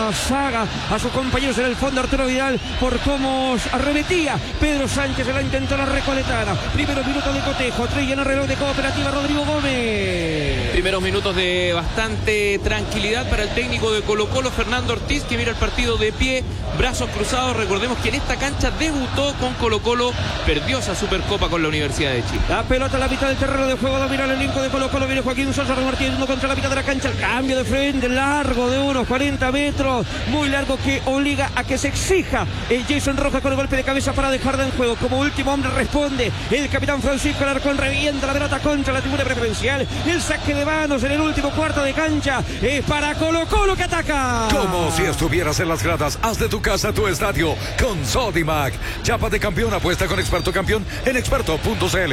la saga a sus compañeros en el fondo. Arturo Vidal por cómo arremetía Pedro Sánchez, se la intentó la recoletana. Primeros minutos de cotejo, trae en el reloj de Cooperativa Rodrigo Gómez. Primeros minutos de bastante tranquilidad para el técnico de Colo-Colo, Fernando Ortiz, que mira el partido de pie, brazos cruzados. Recordemos que en esta cancha debutó con Colo-Colo, perdió esa Supercopa con la Universidad de Chile. La pelota a la mitad del terreno de juego, domina el elenco de Colo-Colo, viene Joaquín Sosa repartiendo contra la mitad de la cancha, el cambio de frente largo de unos 40 metros, muy largo, que obliga a que se exija Jason Rojas con el golpe de cabeza para dejarla en juego. Como último hombre responde el capitán Francisco Alarcón, revienta la pelota contra la tribuna preferencial. El saque de manos en el último cuarto de cancha es para Colo-Colo, que ataca. Como si estuvieras en las gradas, haz de tu casa tu estadio con Sodimac. Chapa de campeón, apuesta con Experto Campeón en experto.cl.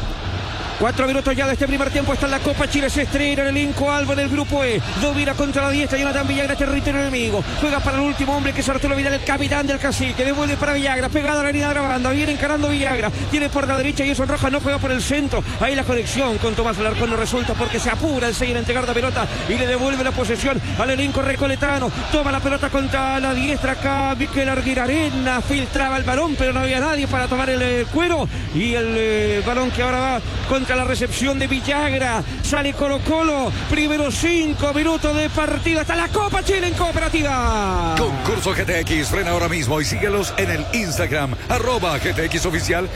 4 minutos ya de este primer tiempo. Está en la Copa Chile, se estrena el elenco Alba en el grupo E. Domina contra la diestra Jonathan Villagra, territorio enemigo. Juega para el último hombre, que es Arturo Vidal, el capitán del Cacique. Devuelve para Villagra, pegado a la línea de la banda. Viene encarando Villagra. Tiene por la derecha y Jason Rojas, no juega por el centro. Ahí la conexión con Tomás Alarcón no resulta, porque se apura el 6 en entregar la pelota y le devuelve la posesión al elenco recoletano. Toma la pelota contra la diestra acá Miquel Arguirarena. Filtraba el balón, pero no había nadie para tomar el cuero. Y el balón que ahora va contra la recepción de Villagra. Sale Colo-Colo. Primeros 5 minutos de partida. Está la Copa Chile en Cooperativa. Concurso GTX. Frena ahora mismo y síguelos en el Instagram @GTX oficial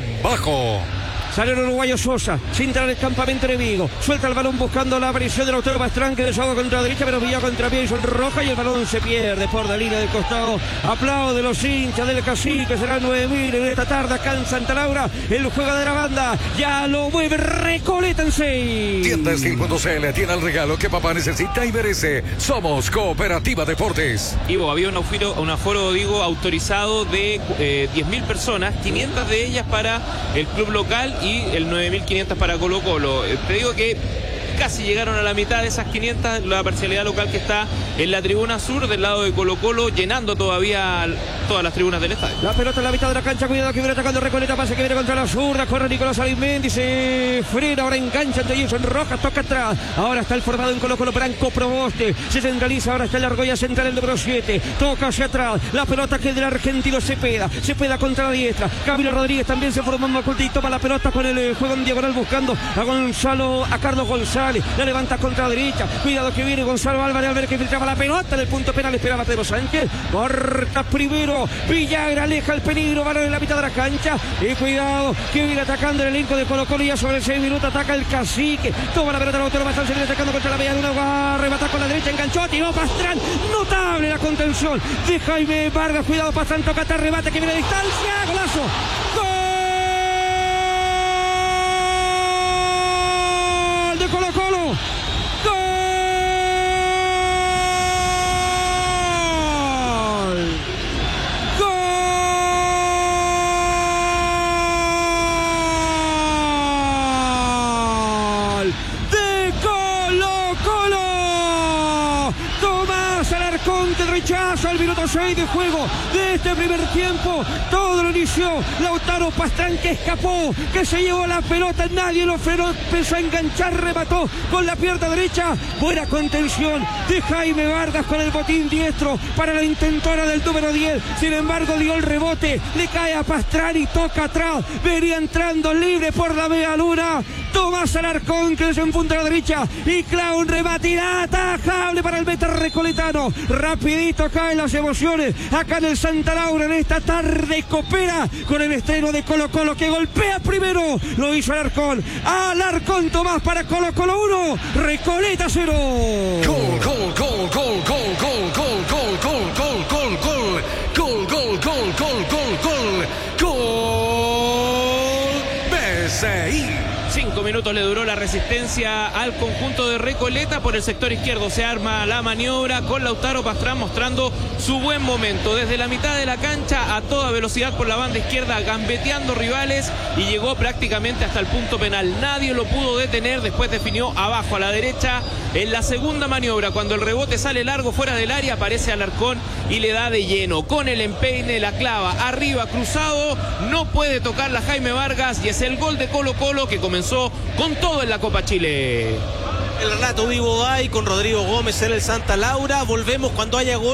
_. Sale el uruguayo Sosa, sin entrar el campamento enemigo. Suelta el balón buscando la aparición de Lautaro Pastrán, que desahoga contra la derecha, pero Villa contra Jason Rojas y el balón se pierde por la línea del costado. Aplaude los hinchas del Cacique, serán 9.000 en esta tarde acá en Santa Laura. El juego de la banda ya lo mueve Recoleta en 6. Tienda Steel.cl tiene el regalo que papá necesita y merece. Somos Cooperativa Deportes. Ivo, había un aforo, digo, autorizado de 10.000 personas, 500 de ellas para el club local y el 9.500 para Colo-Colo. Te digo que casi llegaron a la mitad de esas 500, la parcialidad local que está en la tribuna sur del lado de Colo-Colo, llenando todavía todas las tribunas del estadio. La pelota en la mitad de la cancha, cuidado que viene atacando Recoleta, pase que viene contra la zurda, corre Nicolás Arizmendi, se frena, ahora engancha entre Jason Rojas, toca atrás, ahora está el formado en Colo-Colo, Branco Proboste, se centraliza, ahora está en la argolla central el número 7, toca hacia atrás, la pelota que es del argentino Cepeda contra la diestra, Camilo Rodríguez también se formó en oculta y toma la pelota con el juego en diagonal buscando a Carlos González, la levanta contra la derecha, cuidado que viene Gonzalo Álvarez, al ver que filtraba la pelota en el punto penal, esperaba Pedro Sánchez, corta primero, Villagra aleja el peligro, balón en la mitad de la cancha, y cuidado que viene atacando el elenco de Colo-Colo, ya sobre 6 minutos ataca el Cacique, toma la pelota, Lautaro Pastrán, se viene atacando contra la media luna, va a rematar con la derecha, enganchó, tiró Pastrán, notable la contención de Jaime Vargas, cuidado Pastrán, toca atrás, remate que viene a distancia, golazo, gol de Colo-Colo, gol de Colo-Colo. Tomás Alarcón, que rechaza el minuto 6 de juego de este primer tiempo. Todo lo inició Lautaro Pastrán, que escapó, que se llevó la pelota, nadie lo frenó, empezó a enganchar, remató con la pierna derecha. Buena contención de Jaime Vargas con el botín diestro para la intentora del número 10. Sin embargo, dio el rebote, le cae a Pastrán y toca atrás. Venía entrando libre por la media luna Tomás Alarcón, que desenpunta a la derecha y clava un remate inatajable para el meta recoletano. Rapidito caen las emociones acá en el Santa Laura en esta tarde copera con el estreno de Colo-Colo, que golpea primero, lo hizo Alarcón. Alarcón Tomás para Colo-Colo 1, Recoleta 0. Gol, gol, gol, gol, gol, gol, gol, gol, gol, gol, gol, gol, gol, gol, gol, gol, gol, gol, BCI. 5 minutos le duró la resistencia al conjunto de Recoleta. Por el sector izquierdo se arma la maniobra con Lautaro Pastrán mostrando su buen momento. Desde la mitad de la cancha a toda velocidad por la banda izquierda, gambeteando rivales y llegó prácticamente hasta el punto penal. Nadie lo pudo detener, después definió abajo a la derecha. En la segunda maniobra, cuando el rebote sale largo fuera del área, aparece Alarcón y le da de lleno. Con el empeine la clava arriba, cruzado, no puede tocarla Jaime Vargas y es el gol de Colo-Colo, que comenzó con todo en la Copa Chile. El relato vivo hay con Rodrigo Gómez en el Santa Laura. Volvemos cuando haya gol.